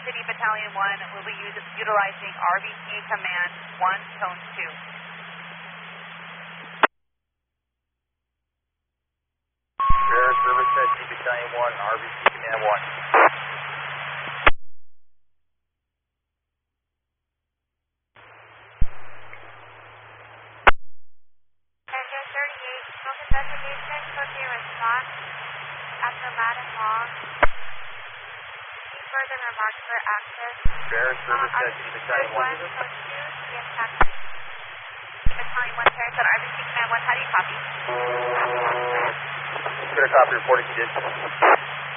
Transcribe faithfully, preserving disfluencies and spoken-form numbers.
City Battalion one will be using, utilizing R B C Command one, Tone two. Air Service City Battalion one, R B C Command one. Engine thirty-eight, smoke investigation, code response after Madden Long. Any further remarks for access? Air Service City Battalion one. Code two, yes, taxi. Battalion one, Sarasota, R B C Command one, how do you copy? Clear copy, reporting conditions.